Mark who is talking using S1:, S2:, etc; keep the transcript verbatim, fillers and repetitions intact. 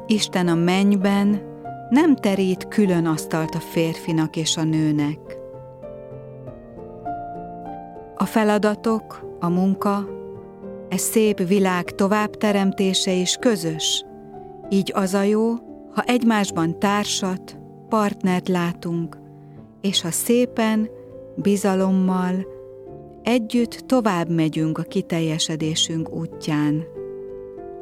S1: Isten a mennyben nem terít külön asztalt a férfinak és a nőnek. A feladatok, a munka, e szép világ továbbteremtése is közös. Így az a jó, ha egymásban társat, partnert látunk, és ha szépen, bizalommal, együtt tovább megyünk a kiteljesedésünk útján.